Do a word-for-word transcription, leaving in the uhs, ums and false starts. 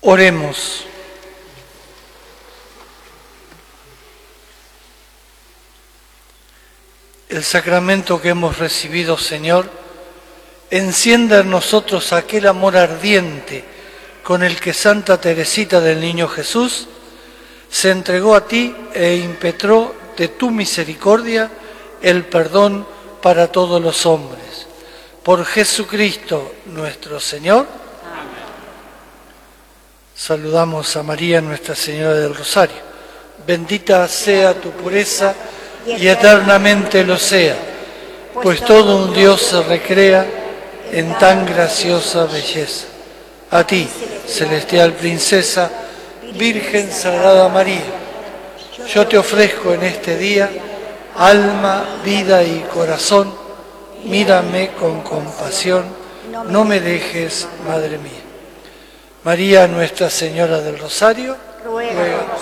Oremos. El sacramento que hemos recibido, Señor, encienda en nosotros aquel amor ardiente con el que Santa Teresita del Niño Jesús se entregó a ti e impetró de tu misericordia el perdón para todos los hombres. Por Jesucristo nuestro Señor. Amén. Saludamos a María, Nuestra Señora del Rosario. Bendita sea tu pureza y eternamente lo sea, pues todo un Dios se recrea en tan graciosa belleza. A ti, celestial princesa, Virgen Sagrada María, yo te ofrezco en este día alma, vida y corazón. Mírame con compasión, no me dejes, Madre mía. María, Nuestra Señora del Rosario, ruega